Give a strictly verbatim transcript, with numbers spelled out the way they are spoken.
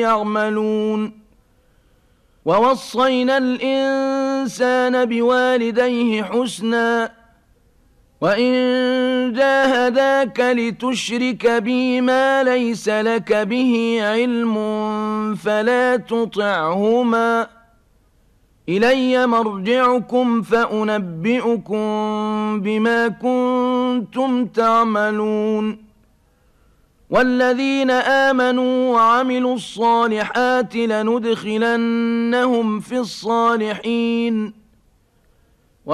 يعملون. ووصينا الإنسان بوالديه حسنا وإن جاهداك لتشرك بي ما ليس لك به علم فلا تطعهما إلي مرجعكم فأنبئكم بما كنتم تعملون. والذين آمنوا وعملوا الصالحات لندخلنهم في الصالحين